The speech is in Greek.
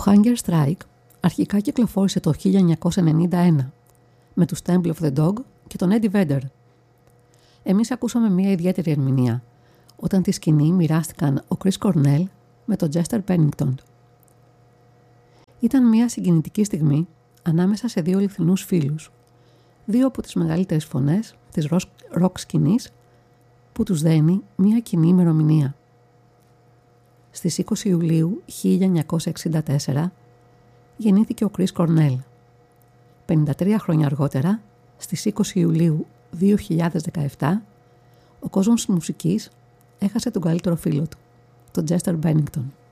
Το Hunger Strike αρχικά κυκλοφόρησε το 1991 με τους Temple of the Dog και τον Eddie Vedder. Εμείς ακούσαμε μια ιδιαίτερη ερμηνεία όταν τη σκηνή μοιράστηκαν ο Chris Cornell με τον Chester Bennington. Ήταν μια συγκινητική στιγμή ανάμεσα σε δύο αληθινούς φίλους, δύο από τις μεγαλύτερες φωνές της rock σκηνής που τους δένει μια κοινή ημερομηνία. Στις 20 Ιουλίου 1964 γεννήθηκε ο Chris Cornell. 53 χρόνια αργότερα, στις 20 Ιουλίου 2017, ο κόσμος της μουσικής έχασε τον καλύτερο φίλο του, τον Chester Bennington.